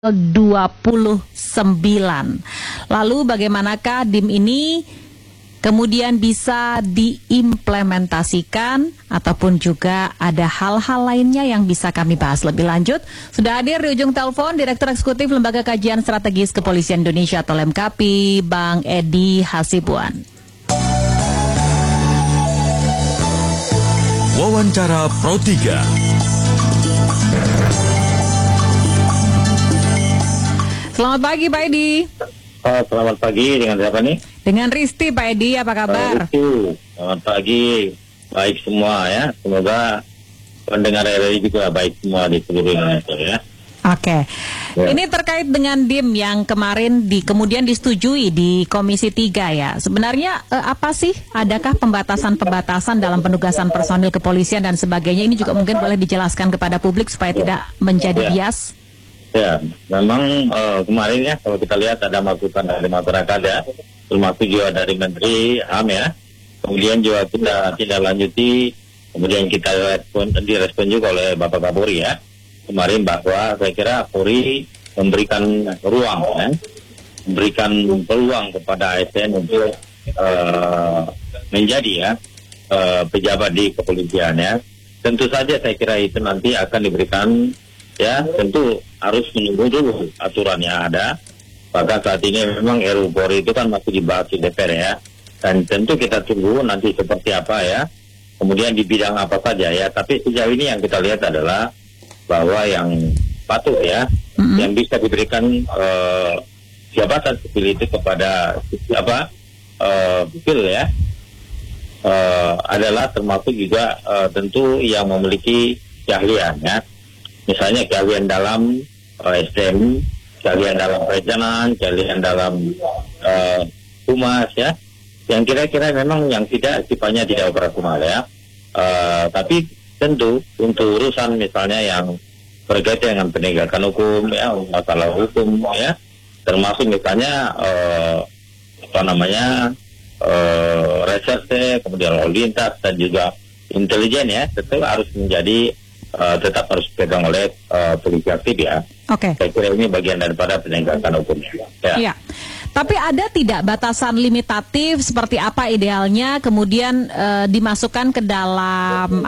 29. Lalu bagaimanakah DIM ini kemudian bisa diimplementasikan ataupun juga ada hal-hal lainnya yang bisa kami bahas lebih lanjut. Sudah hadir di ujung telepon Direktur Eksekutif Lembaga Kajian Strategis Kepolisian Indonesia atau Lemkapi, Bang Edi Hasibuan. Wawancara Pro 3. Selamat pagi Pak Edi. Selamat pagi, dengan siapa nih? Dengan Risti Pak Edi, apa kabar? Selamat pagi, baik semua ya. Semoga pendengar RRI juga baik semua di seluruh Indonesia ya. Oke. Ya. Ini terkait dengan DIM yang kemarin kemudian disetujui di Komisi 3 ya. Sebenarnya apa sih? Adakah pembatasan-pembatasan dalam penugasan personil kepolisian dan sebagainya? Ini juga mungkin boleh dijelaskan kepada publik supaya tidak menjadi bias. Ya, memang kemarin ya kalau kita lihat ada masukan dari masyarakat ya, termasuk juga dari Menteri HAM ya. Kemudian juga kita tidak lanjuti, kemudian kita direspon juga oleh Bapak Kapolri ya. Kemarin bahwa saya kira Polri memberikan ruang ya, memberikan peluang kepada ASN untuk menjadi ya pejabat di kepolisian ya. Tentu saja saya kira itu nanti akan diberikan ya, tentu harus menunggu dulu aturan yang ada. Maka saat ini memang RUU Polri itu kan masih dibahas di DPR ya. Dan tentu kita tunggu nanti seperti apa ya. Kemudian di bidang apa saja ya. Tapi sejauh ini yang kita lihat adalah bahwa yang patut ya, yang bisa diberikan jabatan sipil itu kepada sipil ya, adalah termasuk juga tentu yang memiliki keahlian ya. Misalnya keahlian dalam SDM, keahlian dalam perencanaan, keahlian dalam humas ya, yang kira-kira memang yang sifatnya tidak operasional ya. Tapi tentu untuk urusan misalnya yang berkaitan dengan penegakan hukum ya, masalah hukum ya, termasuk misalnya reserse, kemudian lalu lintas dan juga intelijen ya, tentu harus menjadi tetap harus dipegang oleh polisi aktif ya. Oke. Saya kira ini bagian daripada penegakan hukumnya. Ya. Iya. Tapi ada tidak batasan limitatif seperti apa idealnya kemudian dimasukkan ke dalam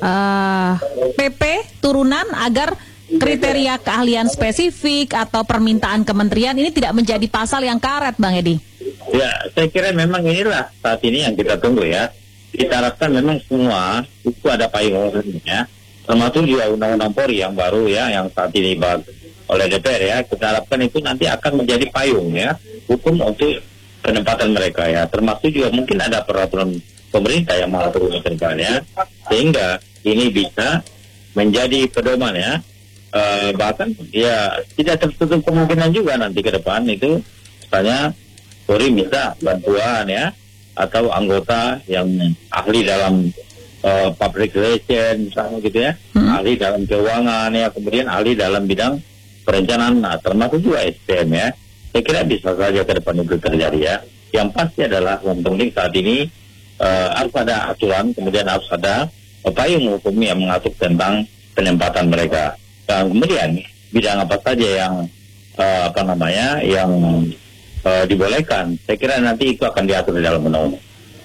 PP turunan agar kriteria keahlian spesifik atau permintaan kementerian ini tidak menjadi pasal yang karet, Bang Edi? Ya, saya kira memang inilah saat ini yang kita tunggu ya. Kita harapkan memang semua itu ada payungnya. Termasuk juga Undang-Undang Polri yang baru ya, yang saat ini dibahas oleh DPR ya, kita harapkan itu nanti akan menjadi payung ya, hukum untuk penempatan mereka ya, termasuk juga mungkin ada peraturan pemerintah yang mengatur ya, sehingga ini bisa menjadi pedoman ya, bahkan ya tidak tertutup kemungkinan juga nanti ke depan itu, misalnya Polri bisa bantuan ya, atau anggota yang ahli dalam public relation misalnya gitu ya, ahli dalam keuangan ya, kemudian ahli dalam bidang perencanaan, termasuk juga SDM ya. Saya kira bisa saja ke depan itu terjadi ya. Yang pasti adalah yang penting saat ini harus ada aturan, kemudian harus ada payung hukum yang mengatur tentang penempatan mereka. Dan kemudian bidang apa saja yang yang dibolehkan, saya kira nanti itu akan diatur di dalam undang-undang.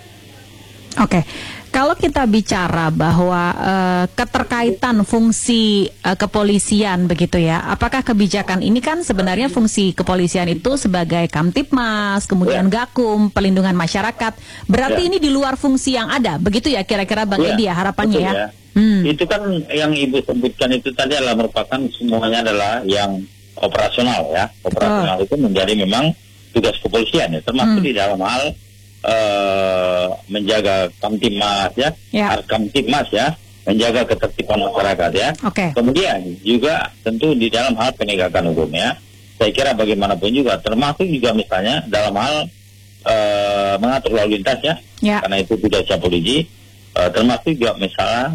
Oke. Kalau kita bicara bahwa keterkaitan fungsi kepolisian begitu ya, apakah kebijakan ini kan sebenarnya fungsi kepolisian itu sebagai Kamtibmas, kemudian Gakum, pelindungan masyarakat, berarti ini di luar fungsi yang ada, begitu ya kira-kira Bang Edi ya harapannya ya? Itu kan yang Ibu sebutkan itu tadi adalah merupakan semuanya adalah yang operasional ya, operasional itu menjadi memang tugas kepolisian ya, termasuk di dalam hal menjaga Kamtibmas ya, Kamtibmas ya, menjaga ketertiban masyarakat ya. Kemudian juga tentu di dalam hal penegakan hukum ya. Saya kira bagaimanapun juga, termasuk juga misalnya dalam hal mengatur lalu lintas ya, karena itu tugasnya polisi, termasuk juga misalnya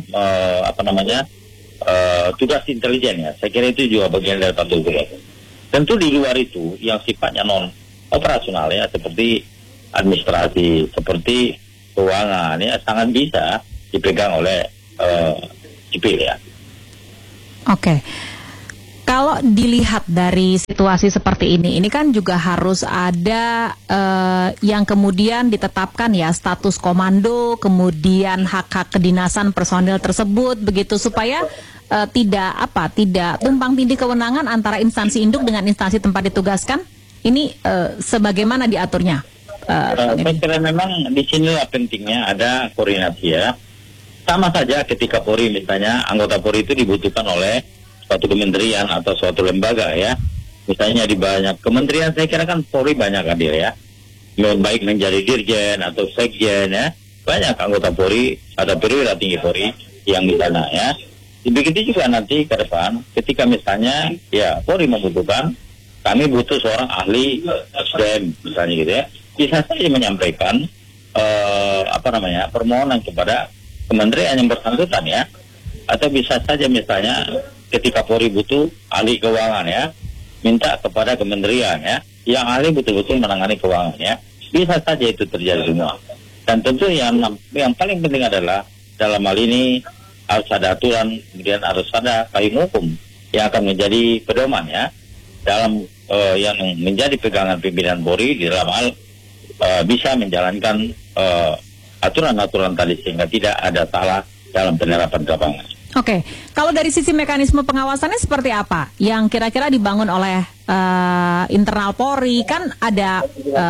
tugas intelijen ya. Saya kira itu juga bagian dari tugas. Tentu di luar itu yang sifatnya non operasional ya, seperti administrasi, seperti keuangan ya, sangat bisa dipegang oleh sipil ya. Oke. Kalau dilihat dari situasi seperti ini kan juga harus ada yang kemudian ditetapkan ya status komando, kemudian hak-hak kedinasan personil tersebut begitu supaya tidak tumpang tindih kewenangan antara instansi induk dengan instansi tempat ditugaskan. Ini sebagaimana diaturnya? Saya kira memang di sinilah pentingnya ada koordinasi ya. Sama saja ketika Polri misalnya anggota Polri itu dibutuhkan oleh suatu kementerian atau suatu lembaga ya. Misalnya di banyak kementerian saya kira kan Polri banyak hadir ya. Baik menjadi dirjen atau sekjen ya. Banyak anggota Polri, ada perwira tinggi Polri yang di sana ya. Begitu juga nanti ke depan ketika misalnya ya Polri membutuhkan, kami butuh seorang ahli SDM misalnya gitu ya. Bisa saja menyampaikan permohonan kepada kementerian yang bersangkutan ya. Atau bisa saja misalnya ketika Polri butuh ahli keuangan ya, minta kepada kementerian ya, yang ahli betul-betul menangani keuangan ya, bisa saja itu terjadi semua. Dan tentu yang paling penting adalah dalam hal ini harus ada aturan, kemudian harus ada payung hukum yang akan menjadi pedoman ya, dalam yang menjadi pegangan pimpinan Polri di dalam hal bisa menjalankan aturan-aturan tadi sehingga tidak ada salah dalam penerapan di lapangan. Oke, kalau dari sisi mekanisme pengawasannya seperti apa? Yang kira-kira dibangun oleh internal Polri kan ada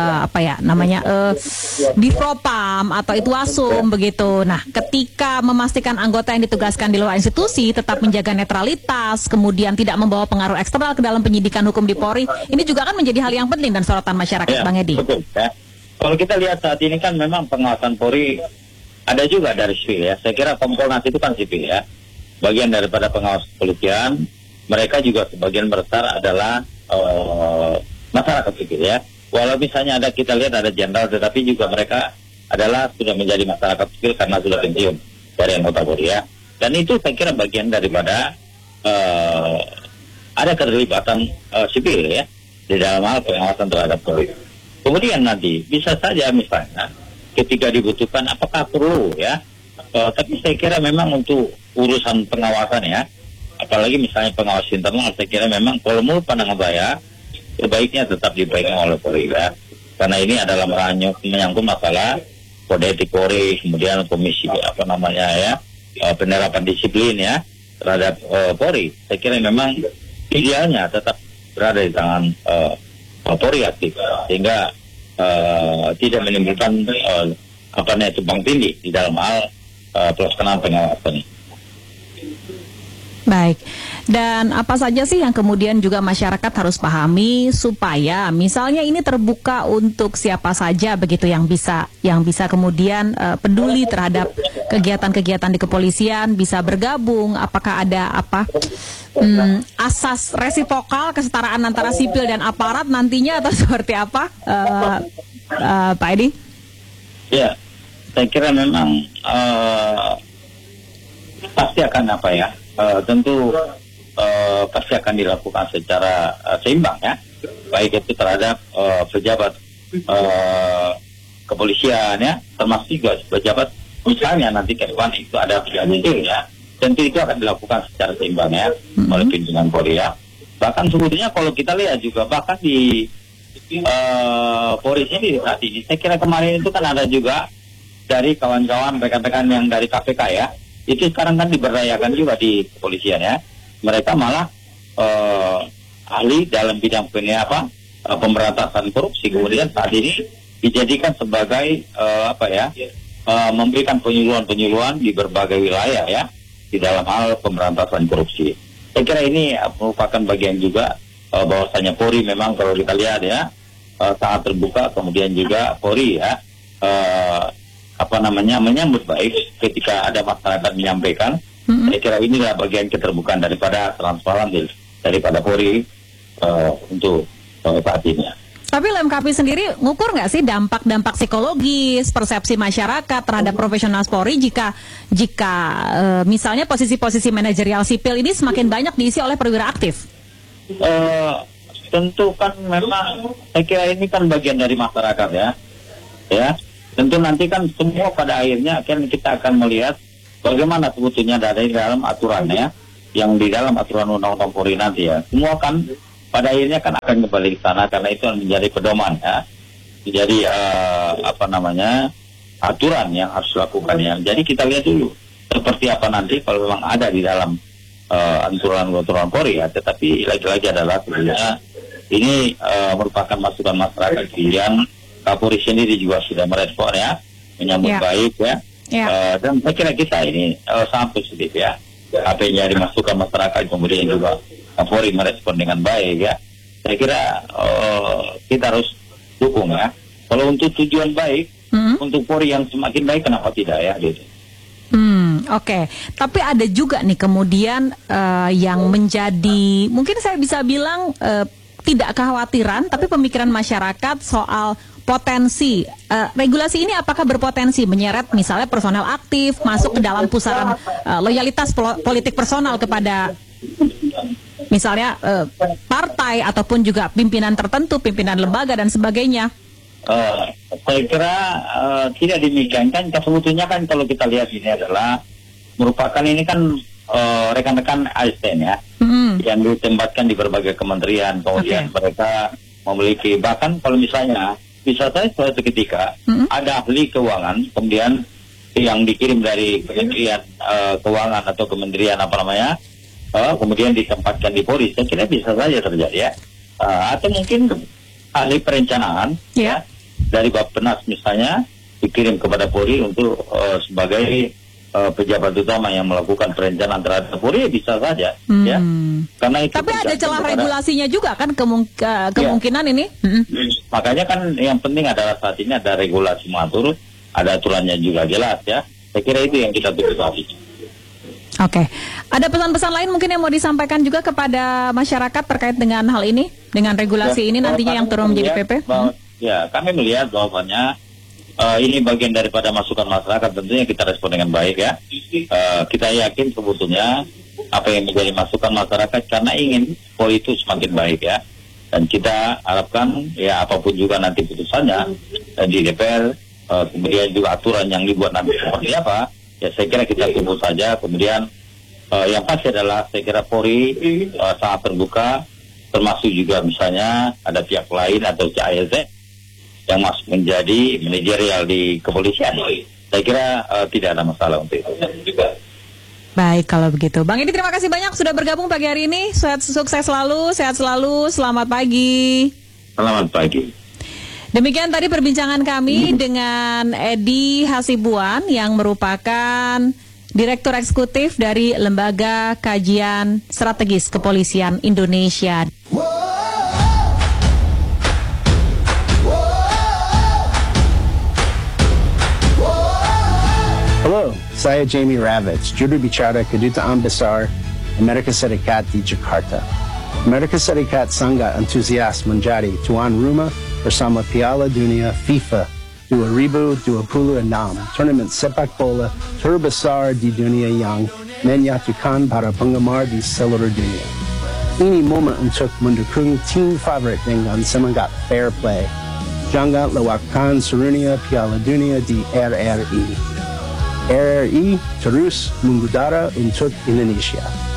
Divpropam atau Itwasum begitu. Nah, ketika memastikan anggota yang ditugaskan di luar institusi tetap menjaga netralitas, kemudian tidak membawa pengaruh eksternal ke dalam penyidikan hukum di Polri, ini juga kan menjadi hal yang penting dan sorotan masyarakat, Bang Edi. Betul. Ya. Kalau kita lihat saat ini kan memang pengawasan Polri ada juga dari sipil ya. Saya kira Kompolnas itu kan sipil ya. Bagian daripada pengawas kepolisian, mereka juga sebagian besar adalah masyarakat sipil ya. Walau misalnya kita lihat ada jenderal, tetapi juga mereka adalah sudah menjadi masyarakat sipil karena sudah pensiun dari anggota Polri ya. Dan itu saya kira bagian daripada ada keterlibatan sipil ya di dalam hal pengawasan terhadap Polri. Kemudian nanti bisa saja misalnya ketika dibutuhkan apakah perlu ya. Tapi saya kira memang untuk urusan pengawasan ya, apalagi misalnya pengawas internal, saya kira memang kalau menurut pandangan saya sebaiknya tetap dipegang oleh Polri ya. Karena ini adalah menyangkut masalah kode etik Polri, kemudian komisi penerapan disiplin ya terhadap Polri. Saya kira memang idealnya tetap berada di tangan Polri aktif sehingga tidak menimbulkan tumpang tindih di dalam hal pelaksanaan pengawasan. Baik, dan apa saja sih yang kemudian juga masyarakat harus pahami supaya misalnya ini terbuka untuk siapa saja begitu yang bisa kemudian peduli terhadap kegiatan-kegiatan di kepolisian bisa bergabung, apakah ada asas resiprokal kesetaraan antara sipil dan aparat nantinya atau seperti apa, Pak Edi? Ya, saya kira memang pasti akan tentu pasti akan dilakukan secara seimbang ya, baik itu terhadap pejabat kepolisian ya, termasuk juga pejabat misalnya nanti ke depan itu ada pejabat ya, tentu itu akan dilakukan secara seimbang ya oleh pimpinan Polri ya. Bahkan sebetulnya kalau kita lihat juga bahkan di Polri ini saat ini, saya kira kemarin itu kan ada juga dari kawan-kawan rekan-rekan yang dari KPK ya, itu sekarang kan diberdayakan juga di kepolisian ya. Mereka malah ahli dalam bidang pemberantasan korupsi, kemudian saat ini dijadikan sebagai memberikan penyuluhan di berbagai wilayah ya di dalam hal pemberantasan korupsi. Saya kira ini merupakan bagian juga bahwasanya Polri memang kalau kita lihat ya sangat terbuka, kemudian juga Polri ya menyambut baik ketika ada masyarakat menyampaikan. Saya kira inilah bagian keterbukaan daripada transparansi daripada Polri untuk saat ini. Tapi LMKP sendiri ngukur nggak sih dampak-dampak psikologis, persepsi masyarakat terhadap profesional Polri jika misalnya posisi-posisi manajerial sipil ini semakin banyak diisi oleh perwira aktif? Tentu kan memang saya kira ini kan bagian dari masyarakat ya. Tentu nanti kan semua pada akhirnya kita akan melihat bagaimana sebetulnya dari dalam aturannya yang di dalam aturan undang-undang Polri nanti ya, semua kan pada akhirnya kan akan kembali ke sana karena itu menjadi pedoman ya, menjadi aturan yang harus dilakukan ya. Jadi kita lihat dulu seperti apa nanti kalau memang ada di dalam aturan Polri ya. Tetapi lagi-lagi adalah sebenarnya ini merupakan masukan masyarakat yang Kapolri sendiri juga sudah merespon ya, menyambut baik ya. Dan saya kira kita ini sangat positif ya. Apa yang jadi masukan masyarakat kemudian juga Kapolri merespon dengan baik ya. Saya kira kita harus dukung ya. Kalau untuk tujuan baik, untuk Polri yang semakin baik, kenapa tidak ya gitu. Oke. Tapi ada juga nih kemudian yang menjadi, mungkin saya bisa bilang tidak kekhawatiran, tapi pemikiran masyarakat soal potensi regulasi ini apakah berpotensi menyeret misalnya personel aktif masuk ke dalam pusaran loyalitas politik personal kepada misalnya partai ataupun juga pimpinan tertentu, pimpinan lembaga dan sebagainya. Saya kira tidak demikian kan. Sebetulnya kan kalau kita lihat ini adalah merupakan ini kan rekan-rekan ASN ya, yang ditempatkan di berbagai kementerian, kemudian mereka memiliki, bahkan kalau misalnya bisa saja suatu ketika ada ahli keuangan kemudian yang dikirim dari kementerian keuangan atau kementerian kemudian ditempatkan di Polri. Saya kira bisa saja terjadi ya, atau mungkin ahli perencanaan ya dari Bappenas misalnya dikirim kepada Polri untuk sebagai pejabat utama yang melakukan perencanaan terhadap Polri, bisa saja ya. Karena itu. Tapi ada celah regulasinya juga kan kemungkinan ini. Makanya kan yang penting adalah saat ini ada regulasi mengatur, ada aturannya juga jelas ya. Saya kira itu yang kita tunggu tadi. Oke. Ada pesan-pesan lain mungkin yang mau disampaikan juga kepada masyarakat terkait dengan hal ini, dengan regulasi ini nantinya yang turun menjadi PP? Ya, kami melihat bahwasannya ini bagian daripada masukan masyarakat, tentunya kita respon dengan baik ya. Kita yakin sebetulnya apa yang menjadi masukan masyarakat karena ingin Polri itu semakin baik ya. Dan kita harapkan ya apapun juga nanti putusannya di DPR, kemudian juga aturan yang dibuat nanti seperti apa, ya saya kira kita tunggu saja. Kemudian yang pasti adalah saya kira Polri sangat terbuka, termasuk juga misalnya ada pihak lain atau CAZ yang masuk menjadi manajerial di kepolisian. Saya kira tidak ada masalah untuk itu juga. Baik kalau begitu. Bang Edi, terima kasih banyak sudah bergabung pagi hari ini. Sukses selalu, sehat selalu. Selamat pagi. Selamat pagi. Demikian tadi perbincangan kami dengan Edi Hasibuan yang merupakan Direktur Eksekutif dari Lembaga Kajian Strategis Kepolisian Indonesia. Hello, saya Jamie Ravitz, juru bicara Kedutaan Besar Amerika Serikat di Jakarta. Amerika Serikat sangat antusias menjadi tuan rumah bersama Piala Dunia FIFA 2026, tournament sepak bola terbesar di dunia yang menyatukan para penggemar di seluruh dunia. Ini momen untuk mendukung tim favorit dengan semangat fair play. Jangan lewatkan serunya Piala Dunia di RRI. RRI terus mengudara untuk Indonesia.